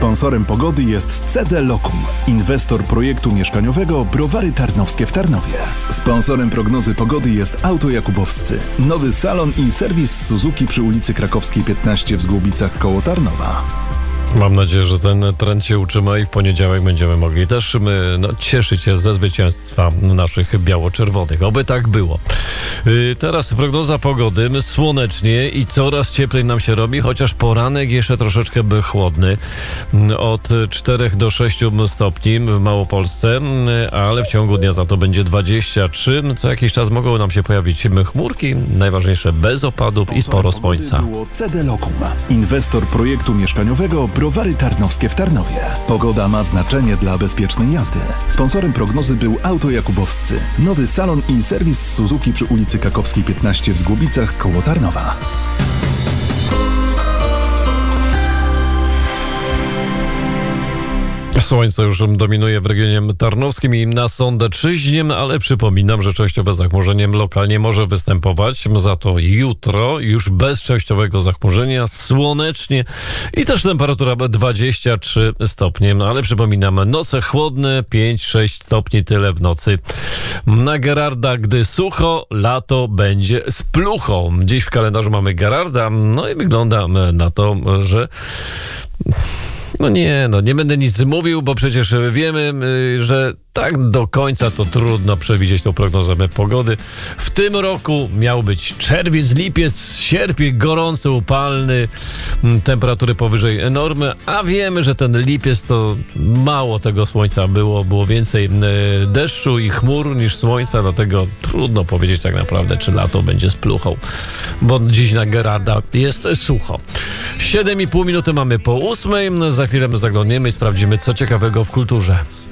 Sponsorem pogody jest CD Lokum, inwestor projektu mieszkaniowego Browary Tarnowskie w Tarnowie. Sponsorem prognozy pogody jest Auto Jakubowscy, nowy salon i serwis Suzuki przy ulicy Krakowskiej 15 w Zgłubicach koło Tarnowa. Mam nadzieję, że ten trend się utrzyma i w poniedziałek będziemy mogli też cieszyć się ze zwycięstwa naszych biało-czerwonych. Oby tak było. Teraz prognoza pogody. Słonecznie i coraz cieplej nam się robi, chociaż poranek jeszcze troszeczkę chłodny. Od 4 do 6 stopni w Małopolsce, ale w ciągu dnia za to będzie 23. Co jakiś czas mogą nam się pojawić chmurki, najważniejsze bez opadów i sporo słońca. Było CD Lokum, inwestor projektu mieszkaniowego Browary Tarnowskie w Tarnowie. Pogoda ma znaczenie dla bezpiecznej jazdy. Sponsorem prognozy był Auto Jakubowscy, nowy salon i serwis Suzuki przy ulicy Krakowskiej 15 w Zgłubicach koło Tarnowa. Słońce już dominuje w regionie tarnowskim i na Sądecczyźnie, ale przypominam, że częściowe zachmurzenie lokalnie może występować. Za to jutro już bez częściowego zachmurzenia, słonecznie i też temperatura 23 stopnie. Ale przypominam, noce chłodne, 5-6 stopni, tyle w nocy. Na Gerarda, gdy sucho, lato będzie z pluchą. Dziś w kalendarzu mamy Gerarda, no i wygląda na to, że... nie będę nic mówił, bo przecież wiemy, że tak do końca to trudno przewidzieć tą prognozę pogody. W tym roku miał być czerwiec, lipiec, sierpień, gorący, upalny, temperatury powyżej normy, a wiemy, że ten lipiec to mało tego słońca było więcej deszczu i chmur niż słońca, dlatego trudno powiedzieć tak naprawdę, czy lato będzie z pluchą, bo dziś na Gerarda jest sucho. 7,5 minuty mamy po 8, za chwilę zaglądniemy i sprawdzimy, co ciekawego w kulturze.